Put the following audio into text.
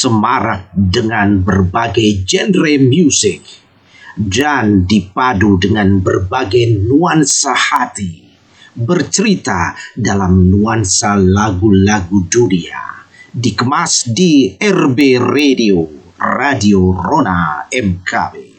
semarak dengan berbagai genre musik dan dipadu dengan berbagai nuansa hati, bercerita dalam nuansa lagu-lagu dunia, dikemas di RB Radio, Radio Rona MKB.